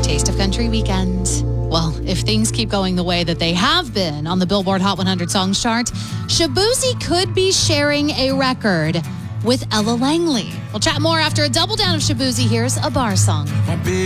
Taste of Country weekend. Well, if things keep going the way that they have been on the Billboard Hot 100 Songs chart, Shaboozey could be sharing a record with Ella Langley. We'll chat more after a double down of Shaboozey. Here's a bar song.